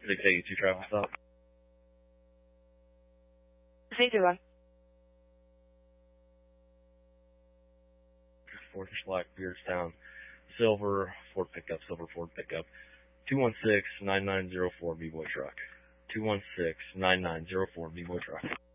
682 traffic stop. Zero. Fourth Black, Beardstown, Silver Ford pickup, 216-9904 B-Boy truck. 216-9904 B-Boy truck.